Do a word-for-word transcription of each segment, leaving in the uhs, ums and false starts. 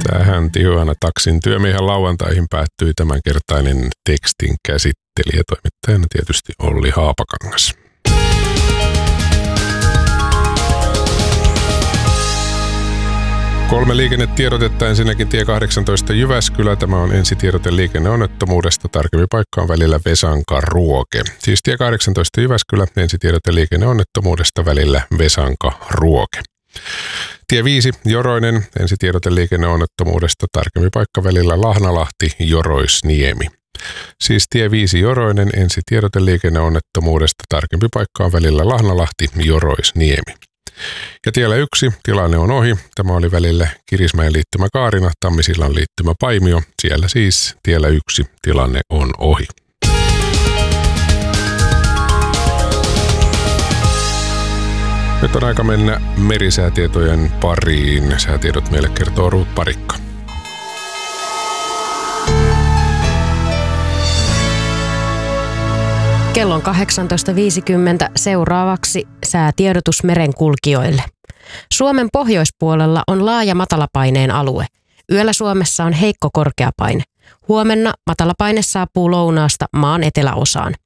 Tähän Tijuana taksin työmiehen lauantaihin päättyi tämänkertainen tekstin käsittelijä. Toimittajana tietysti Olli Haapakangas. Kolme liikennetiedotetta. Ensinnäkin tie kahdeksantoista Jyväskylä. Tämä on ensitiedote liikenneonnettomuudesta. Tarkempi paikka on välillä Vesanka-Ruoke. Siis tie kahdeksantoista Jyväskylä. Ensitiedote liikenneonnettomuudesta välillä Vesanka-Ruoke. Tie viisi Joroinen. Ensitiedote liikenneonnettomuudesta. Tarkempi paikka välillä Lahnalahti-Joroisniemi. Siis tie viisi Joroinen. Ensitiedote liikenneonnettomuudesta. Tarkempi paikka on välillä Lahnalahti-Joroisniemi. Ja tiellä yksi, tilanne on ohi. Tämä oli välillä Kirismäen liittymä Kaarina, Tammisillan liittymä Paimio. Siellä siis tiellä yksi, tilanne on ohi. Nyt on aika mennä merisäätietojen pariin. Säätiedot meille kertoo Ruut Parikka. Kello on kahdeksantoista viisikymmentä. Seuraavaksi säätiedotus merenkulkijoille. Suomen pohjoispuolella on laaja matalapaineen alue. Yöllä Suomessa on heikko korkeapaine. Huomenna matalapaine saapuu lounaasta maan eteläosaan.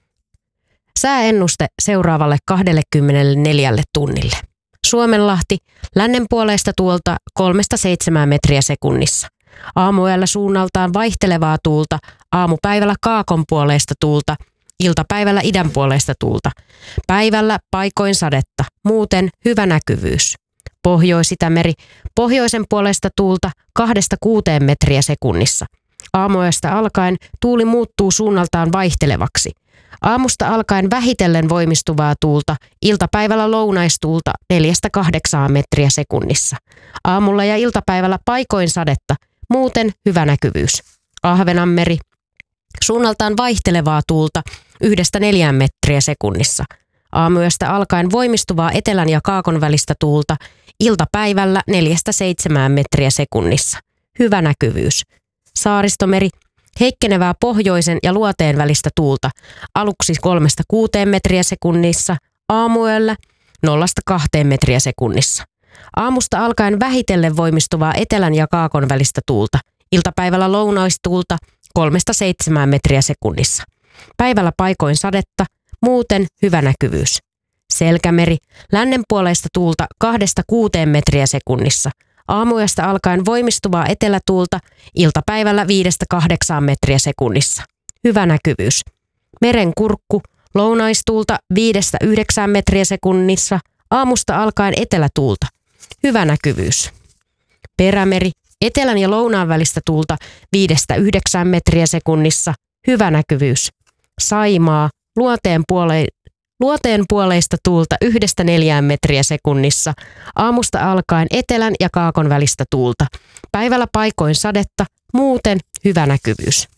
Sääennuste seuraavalle kaksikymmentäneljä tunnille. Suomenlahti lännenpuoleista tuulta kolmesta seitsemään metriä sekunnissa. Aamuyöllä suunnaltaan vaihtelevaa tuulta, aamupäivällä kaakonpuoleista tuulta, iltapäivällä idänpuoleista tuulta. Päivällä paikoin sadetta, muuten hyvä näkyvyys. Pohjois-Itämeri, pohjoisen puolesta tuulta kahdesta kuuteen metriä sekunnissa. Aamuyöstä alkaen tuuli muuttuu suunnaltaan vaihtelevaksi. Aamusta alkaen vähitellen voimistuvaa tuulta, iltapäivällä lounaistuulta neljästä kahdeksaan metriä sekunnissa. Aamulla ja iltapäivällä paikoin sadetta, muuten hyvä näkyvyys. Ahvenanmeri, suunnaltaan vaihtelevaa tuulta yhdestä neljään metriä sekunnissa. Aamuyöstä alkaen voimistuvaa etelän ja kaakon välistä tuulta, iltapäivällä neljästä seitsemään metriä sekunnissa. Hyvä näkyvyys. Saaristomeri, heikkenevää pohjoisen ja luoteen välistä tuulta, aluksi kolmesta kuuteen metriä sekunnissa, aamuyöllä nollasta kahteen metriä sekunnissa. Aamusta alkaen vähitellen voimistuvaa etelän ja kaakon välistä tuulta, iltapäivällä lounaistuulta kolmesta seitsemään metriä sekunnissa. Päivällä paikoin sadetta, muuten hyvä näkyvyys. Selkämeri, lännenpuoleista tuulta kahdesta kuuteen metriä sekunnissa. Aamuyöstä alkaen voimistuvaa etelätuulta, iltapäivällä viidestä kahdeksaan metriä sekunnissa. Hyvä näkyvyys. Merenkurkku, lounaistuulta viidestä yhdeksään metriä sekunnissa. Aamusta alkaen etelätuulta. Hyvä näkyvyys. Perämeri, etelän ja lounaan välistä tuulta viidestä yhdeksään metriä sekunnissa. Hyvä näkyvyys. Saimaa, luoteen, puole- luoteen puoleista tuulta yhdestä neljään metriä sekunnissa. Aamusta alkaen etelän ja kaakon välistä tuulta. Päivällä paikoin sadetta, muuten hyvä näkyvyys.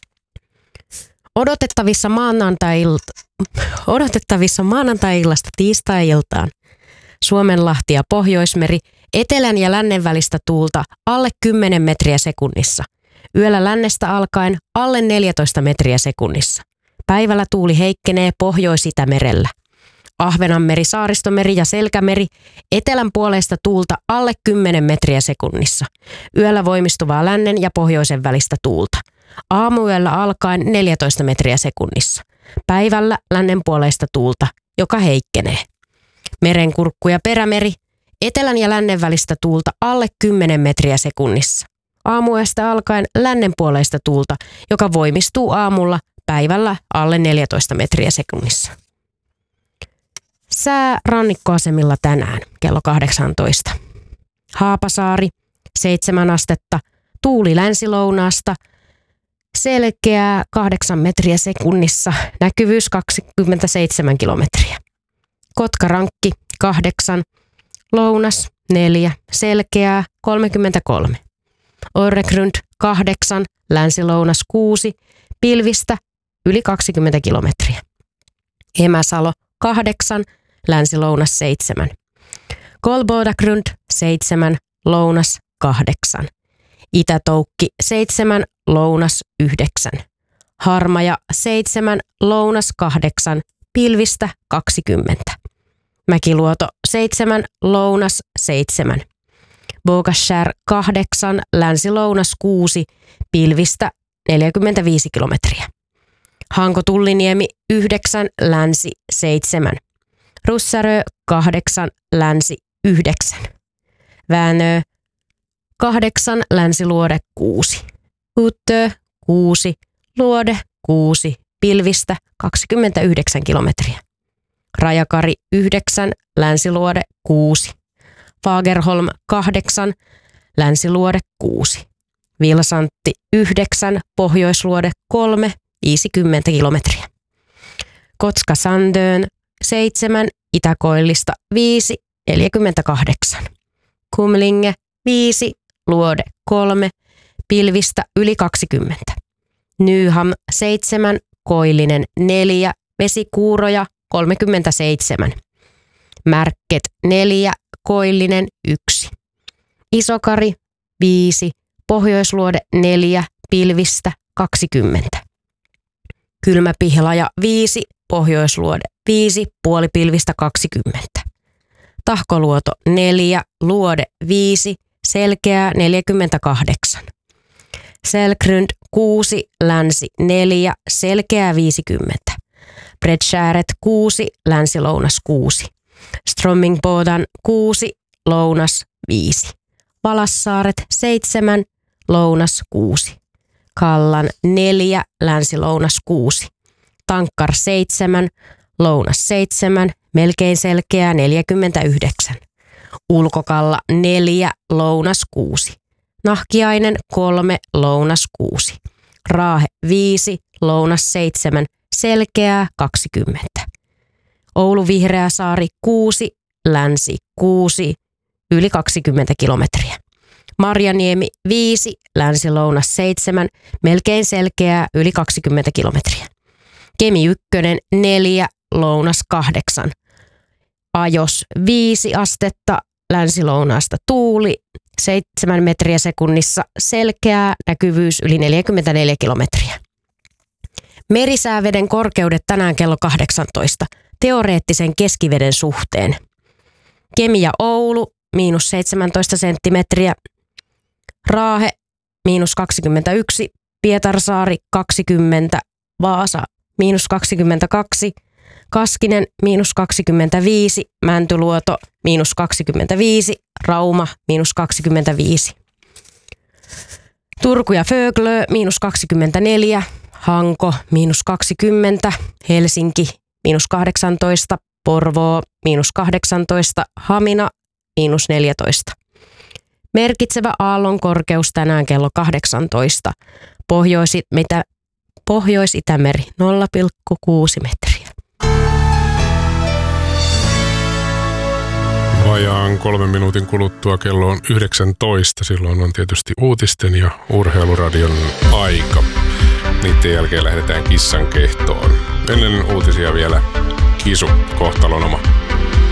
Odotettavissa maanantai-ilta- Odotettavissa maanantai-illasta tiistai-iltaan. Suomenlahti ja Pohjoismeri, etelän ja lännen välistä tuulta alle kymmenen metriä sekunnissa. Yöllä lännestä alkaen alle neljätoista metriä sekunnissa. Päivällä tuuli heikkenee Pohjois-Itämerellä. Ahvenanmeri, Saaristomeri ja Selkämeri, etelän puoleista tuulta alle kymmenen metriä sekunnissa. Yöllä voimistuvaa lännen ja pohjoisen välistä tuulta. Aamuyöllä alkaen neljätoista metriä sekunnissa. Päivällä lännen puoleista tuulta, joka heikkenee. Merenkurkku ja Perämeri, etelän ja lännen välistä tuulta alle kymmenen metriä sekunnissa. Aamuyöstä alkaen lännenpuoleista tuulta, joka voimistuu aamulla, päivällä alle neljätoista metriä sekunnissa. Sää rannikkoasemilla tänään kello kahdeksantoista. Haapasaari, seitsemän astetta, tuuli länsilounaasta, selkeää kahdeksan metriä sekunnissa, näkyvyys kaksikymmentäseitsemän kilometriä. Kotkarankki, kahdeksan, lounas, neljä, selkeää, kolmekymmentäkolme. Orregrund, kahdeksan, länsilounas, kuusi, pilvistä, yli kaksikymmentä kilometriä. Emäsalo, kahdeksan, länsilounas, seitsemän. Kolbodagrund, seitsemän, lounas, kahdeksan. Itätoukki, seitsemän, lounas, yhdeksän. Harmaja, seitsemän, lounas, kahdeksan, pilvistä, kaksikymmentä. Mäkiluoto, seitsemän, lounas, seitsemän. Beaugashare kahdeksan, länsi-lounas kuusi, pilvistä neljäkymmentäviisi kilometriä. Hanko-Tulliniemi yhdeksän, länsi seitsemän. Russarö kahdeksan, länsi yhdeksän. Väänö kahdeksan, länsi-luode kuusi. Uttö kuusi, luode kuusi, pilvistä kaksikymmentäyhdeksän kilometriä. Rajakari yhdeksän, länsiluode kuusi. Fagerholm kahdeksan, länsiluode kuusi. Vilsantti yhdeksän, pohjoisluode kolme, viisikymmentä kilometriä. Kotska-Sandön seitsemän, Itäkoillista viisi, neljäkymmentäkahdeksan. Kumlinge viisi, luode kolme, pilvistä yli kaksikymmentä. Nyham seitsemän, Koillinen neljä, vesikuuroja kolmekymmentäseitsemän. Märket neljä, Koillinen yksi. Isokari viisi, pohjoisluode neljä, pilvistä kaksikymmentä. Kylmäpihlaja viisi, pohjoisluode viisi, puolipilvistä kaksikymmentä. Tahkoluoto neljä, luode viisi, selkeää neljäkymmentäkahdeksan. Selkrund kuusi, länsi neljä, selkeää viisikymmentä. Bredskäret kuusi, länsi-lounas kuusi. Strömmingbodan kuusi, lounas viisi. Valassaaret seitsemän, lounas kuusi. Kallan neljä, länsi-lounas kuusi. Tankkar seitsemän, lounas seitsemän, melkein selkeää neljäkymmentäyhdeksän. Ulkokalla neljä, lounas kuusi. Nahkiainen kolme, lounas kuusi. Raahe viisi, lounas seitsemän, selkeää kaksikymmentä. Oulu Vihreäsaari kuusi, länsi kuusi, yli kaksikymmentä kilometriä. Marjaniemi viisi, länsi-lounas seitsemän, melkein selkeää yli kaksikymmentä kilometriä. Kemi ykkönen neljä, lounas kahdeksan. Ajos viisi astetta, länsi-lounaasta tuuli, seitsemän metriä sekunnissa, selkeää näkyvyys yli neljäkymmentäneljä kilometriä. Merisääveden korkeudet tänään kello kahdeksantoista, teoreettisen keskiveden suhteen. Kemi ja Oulu, miinus seitsemäntoista senttimetriä. Raahe, miinus kaksikymmentäyksi. Pietarsaari, kaksikymmentä. Vaasa, miinus kaksikymmentäkaksi. Kaskinen, miinus kaksikymmentäviisi. Mäntyluoto, miinus kaksikymmentäviisi. Rauma, miinus kaksikymmentäviisi. Turku ja Föglö, miinus kaksikymmentäneljä. Hanko, miinus kaksikymmentä. Helsinki, miinus kahdeksantoista. Porvoo, miinus kahdeksantoista. Hamina, miinus neljätoista. Merkitsevä aallon korkeus tänään kello kahdeksantoista. Pohjois- mitä, Pohjois-Itämeri nolla pilkku kuusi metriä. Vajaan kolmen minuutin kuluttua kello on yhdeksäntoista. Silloin on tietysti uutisten ja urheiluradion aika. Niiden jälkeen lähdetään kissan kehtoon. Ennen uutisia vielä Kisu, kohtalon oma.